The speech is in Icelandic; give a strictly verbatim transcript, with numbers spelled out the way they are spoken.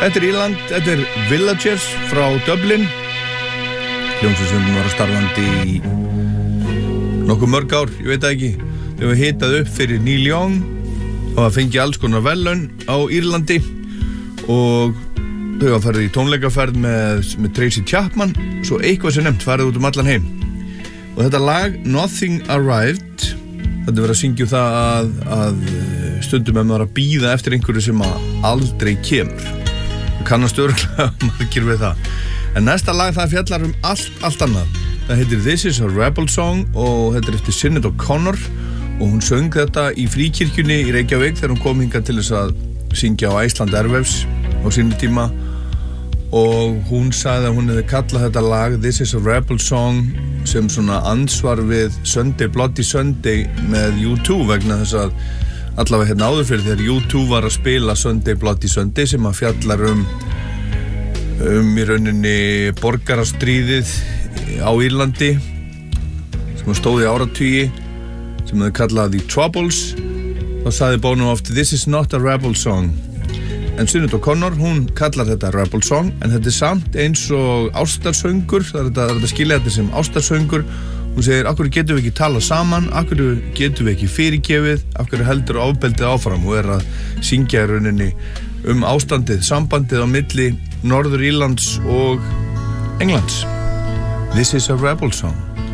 Þetta er Írland, þetta er Villagers frá Dublin. Hljómsveit sem var að starfandi í nokkuð mörg ár, ég veit það ekki. Þau hefur hitað upp fyrir Neil Young og það fengi alls konar verðlaun á Írlandi og þau hafa farið í tónleikaferð með, með Tracy Chapman, svo eitthvað sem nefnt farið út um allan heim. Og þetta lag Nothing Arrived, þetta verið að syngja það að, að stundum ef maður að bíða eftir einhverju sem að aldrei kemur. Kannast örugglega margir við það. En næsta lag það fjallar um allt, allt annað. Það heitir This is a Rebel Song og þetta er eftir Sinead O'Connor og hún söng þetta í Fríkirkjunni í Reykjavík þegar hún kom hingað til þess að syngja á Iceland Airwaves á sínum tíma og hún sagði að hún hefði kallað þetta lag This is a Rebel Song sem svona ansvar við Sunday Bloody Sunday með U two vegna þess að allavega hérna áður fyrir þegar U two var að spila Sunday Bloody Sunday sem að fjallar um um í rauninni borgarastríðið á Írlandi sem að stóði áratugi sem þau kallaði The Troubles. Þá sagði Bono oft This is not a rebel song en Sinead O'Connor hún kallar þetta rebel song en þetta er samt eins og ástarsöngur það er þetta, þetta skilja þetta sem ástarsöngur. Hún segir, af hverju getum við ekki tala saman, af hverju getum við ekki fyrirgefið, af hverju heldur ofbeldið áfram og er að syngja í rauninni um ástandið, sambandið á milli Norður Írlands og Englands. This is a rebel song.